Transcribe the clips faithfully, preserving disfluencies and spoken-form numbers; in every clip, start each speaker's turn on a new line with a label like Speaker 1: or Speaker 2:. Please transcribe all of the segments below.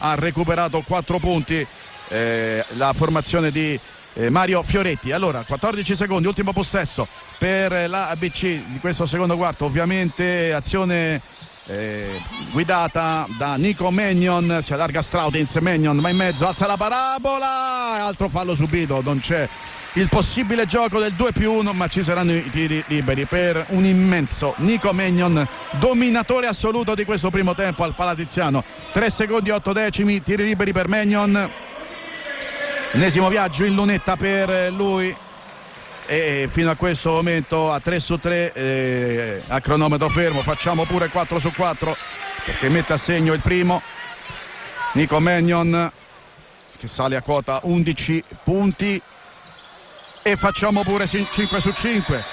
Speaker 1: ha recuperato quattro punti eh, la formazione di eh, Mario Fioretti. Allora quattordici secondi, ultimo possesso per la B C di questo secondo quarto, ovviamente azione Eh, guidata da Nico Mannion, si allarga Strautins, Mannion va in mezzo, alza la parabola, altro fallo subito, non c'è il possibile gioco del due più uno, ma ci saranno i tiri liberi per un immenso Nico Mannion, dominatore assoluto di questo primo tempo al Palatiziano. Tre secondi otto decimi, tiri liberi per Mannion, ennesimo viaggio in lunetta per lui e fino a questo momento a tre su tre eh, a cronometro fermo. Facciamo pure quattro su quattro perché mette a segno il primo Nico Mannion, che sale a quota undici punti, e facciamo pure cinque su cinque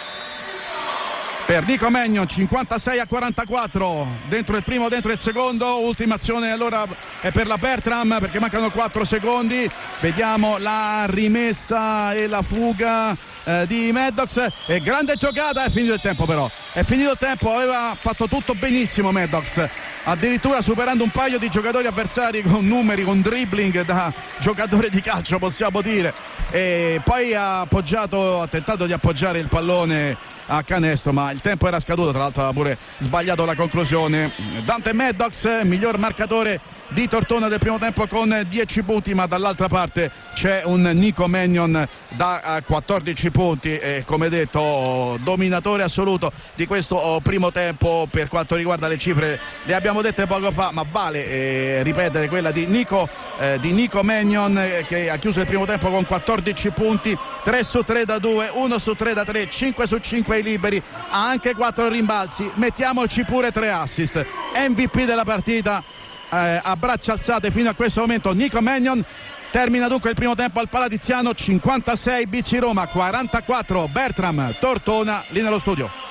Speaker 1: per Nico Mannion, cinquantasei a quarantaquattro, dentro il primo, dentro il secondo. Ultima azione allora è per la Bertram perché mancano quattro secondi, vediamo la rimessa e la fuga eh, di Maddox, e grande giocata. È finito il tempo, però è finito il tempo, aveva fatto tutto benissimo Maddox, addirittura superando un paio di giocatori avversari con numeri, con dribbling da giocatore di calcio possiamo dire, e poi ha appoggiato, ha tentato di appoggiare il pallone a canestro, ma il tempo era scaduto, tra l'altro aveva pure sbagliato la conclusione. Dante Maddox, miglior marcatore di Tortona del primo tempo con dieci punti, ma dall'altra parte c'è un Nico Mannion da quattordici punti e, come detto, dominatore assoluto di questo primo tempo. Per quanto riguarda le cifre le abbiamo dette poco fa, ma vale eh, ripetere quella di Nico, eh, di Nico Mannion, eh, che ha chiuso il primo tempo con quattordici punti, tre su tre da due, uno su tre da tre, cinque su cinque ai liberi, ha anche quattro rimbalzi, mettiamoci pure tre assist. M V P della partita eh, a braccia alzate fino a questo momento Nico Mannion. Termina dunque il primo tempo al Palatiziano, cinquantasei B C Roma, quarantaquattro Bertram Tortona. Lì nello studio.